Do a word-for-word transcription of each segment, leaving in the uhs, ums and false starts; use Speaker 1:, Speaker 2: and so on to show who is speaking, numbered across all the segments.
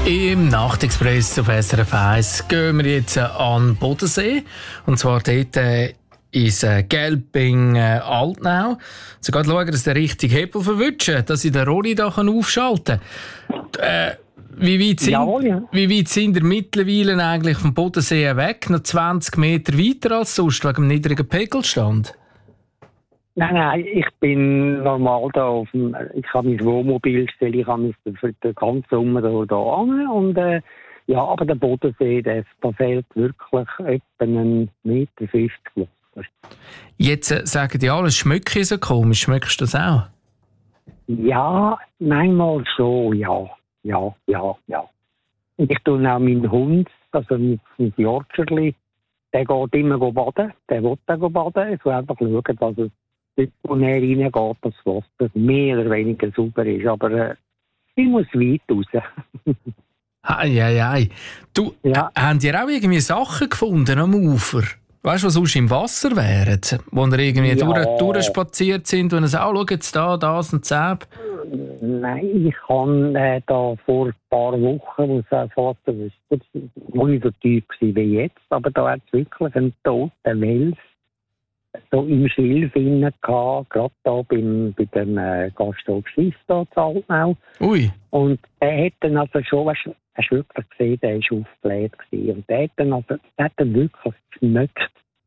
Speaker 1: Im Nachtexpress auf S R F eins gehen wir jetzt an den Bodensee. Und zwar dort äh, ins äh, Gelbing äh, Altnau. So gerade schauen, dass der richtige Hebel verwutschen, dass ich den Rolli da aufschalten kann. Äh, wie, weit sind,
Speaker 2: Jawohl, ja.
Speaker 1: wie weit sind ihr mittlerweile eigentlich vom Bodensee weg? Noch zwanzig Meter weiter als sonst, wegen dem niedrigen Pegelstand?
Speaker 2: Nein, nein, ich bin normal da auf dem, ich habe mein Wohnmobil gestellt, ich habe mich für den ganzen Sommer da, da an und äh, ja, aber der Bodensee, der, da fehlt wirklich etwa einen Meter fünfzig Wasser.
Speaker 1: Jetzt äh, sagen die alle, es schmeckt so komisch, schmeckst du das auch?
Speaker 2: Ja, manchmal schon, ja, ja, ja, ja. Und ich tue auch meinen Hund, also mein, mein Yorkscherli, der geht immer baden, der will da baden, ich will einfach schauen, dass es dort, wo er reingeht, das Wasser mehr oder weniger sauber ist. Aber äh, ich muss weit raus.
Speaker 1: Hei, hei, hei. Du,
Speaker 2: Ja.
Speaker 1: äh, habt ihr auch irgendwie Sachen gefunden am Ufer? Weißt du, was sonst im Wasser wären? Wo ihr irgendwie
Speaker 2: Ja.
Speaker 1: durch, durchspaziert sind und ihr sagt, oh, schau jetzt da, das und das.
Speaker 2: Nein, ich habe äh, da vor ein paar Wochen, wo es auch Vater ist, wo ich so tief war wie jetzt, aber da hat es wirklich einen toten Wels so im Schilf hinein gehabt, gerade da beim, bei dem äh, Gasthof Schiff da in Altnau.
Speaker 1: Ui.
Speaker 2: Und der hat dann also schon, weißt, hast du wirklich gesehen, der war aufgebläht gewesen. Und der hat dann also, der hat dann wirklich geschmeckt.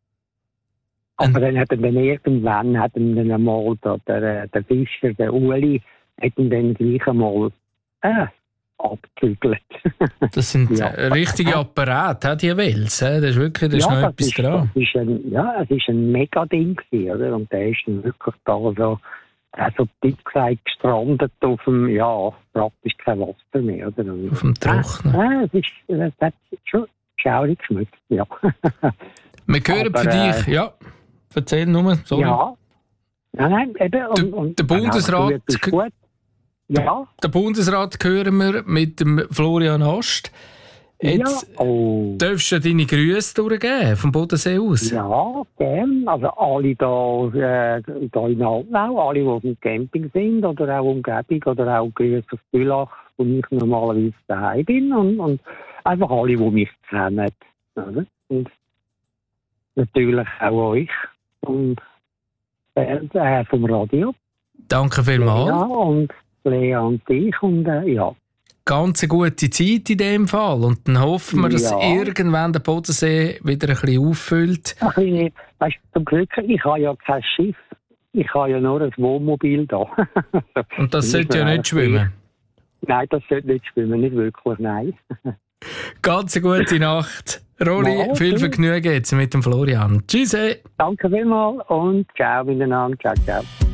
Speaker 2: Aber
Speaker 1: Und-
Speaker 2: dann hat er dann irgendwann, hat er dann einmal da, der, der Fischer, der Uli, hat ihn dann gleich einmal äh, abgezügelt.
Speaker 1: Das sind
Speaker 2: Ja.
Speaker 1: äh, richtige Apparate, die Wels. äh. Das ist wirklich, da ist noch
Speaker 2: das
Speaker 1: etwas
Speaker 2: ist,
Speaker 1: dran.
Speaker 2: das ist ein, ja, es ist ein Mega-Ding gewesen, oder? Und der ist dann wirklich da so, also dick gesagt, gestrandet auf dem, ja, praktisch kein Wasser mehr, oder? Und,
Speaker 1: Auf dem Trocknen.
Speaker 2: Ja, es ist, es hat schon schaurig geschmeckt, ja.
Speaker 1: Wir hören
Speaker 2: Aber,
Speaker 1: für dich,
Speaker 2: äh,
Speaker 1: ja, erzähl nur, sorry.
Speaker 2: Ja. Nein, nein, eben. Und,
Speaker 1: Der-
Speaker 2: und,
Speaker 1: der Bundesrat-
Speaker 2: Das ist gut. Ja.
Speaker 1: Den Bundesrat hören wir mit dem Florian Ast. Jetzt
Speaker 2: ja. Oh.
Speaker 1: darfst du deine Grüße durchgeben, vom Bodensee aus.
Speaker 2: Ja, gern. Also alle da, äh, da in Altnau, alle, die auf dem Camping sind oder auch Umgebung oder auch Grüße auf Bülach, wo ich normalerweise daheim bin und, und einfach alle, die mich kennen. Oder? Und natürlich auch euch und äh, vom Radio.
Speaker 1: Danke vielmals.
Speaker 2: Ja, und Lea und dich und äh, ja.
Speaker 1: Ganz eine gute Zeit in dem Fall. Und dann hoffen wir, dass
Speaker 2: Ja.
Speaker 1: irgendwann der Bodensee wieder ein bisschen auffüllt.
Speaker 2: Ach, ich, weißt, zum Glück, ich habe ja kein Schiff. Ich habe ja nur ein Wohnmobil da.
Speaker 1: Und das sollte ja nicht schwimmen.
Speaker 2: Nein, das sollte nicht schwimmen, nicht wirklich, nein.
Speaker 1: Ganz eine gute Nacht. Rolli,
Speaker 2: Ja,
Speaker 1: viel
Speaker 2: okay.
Speaker 1: Vergnügen jetzt mit dem Florian. Tschüss.
Speaker 2: Danke vielmals und ciao miteinander. Ciao, ciao.